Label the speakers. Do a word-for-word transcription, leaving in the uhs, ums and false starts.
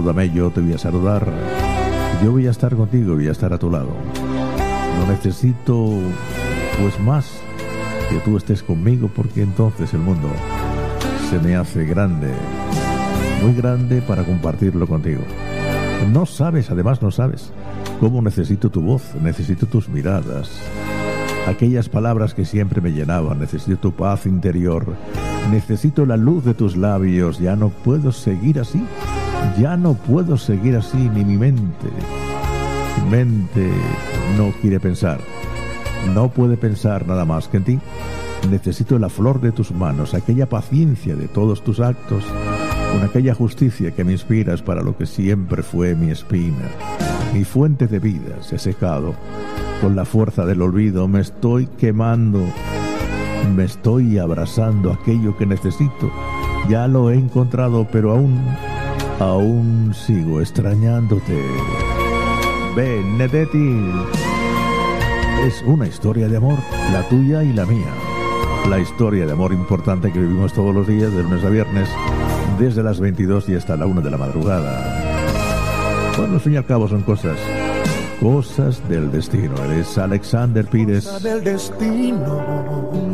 Speaker 1: salúdame, yo te voy a saludar. Yo voy a estar contigo, voy a estar a tu lado. No necesito, pues, más que tú estés conmigo, porque entonces el mundo se me hace grande, muy grande para compartirlo contigo. No sabes, además no sabes, cómo necesito tu voz, necesito tus miradas, aquellas palabras que siempre me llenaban, necesito tu paz interior, necesito la luz de tus labios. Ya no puedo seguir así, ya no puedo seguir así, ni mi mente, mi mente no quiere pensar, no puede pensar nada más que en ti. Necesito la flor de tus manos, aquella paciencia de todos tus actos, con aquella justicia que me inspiras para lo que siempre fue mi espina. Mi fuente de vida se ha secado, con la fuerza del olvido me estoy quemando, me estoy abrasando. Aquello que necesito ya lo he encontrado, pero aún, aún sigo extrañándote. Benedetti. Es una historia de amor, la tuya y la mía. La historia de amor importante que vivimos todos los días, de lunes a viernes, desde las veintidós y hasta la una de la madrugada. Bueno, al fin y al cabo son cosas, cosas del destino. Eres Alexander Pires.
Speaker 2: Del destino.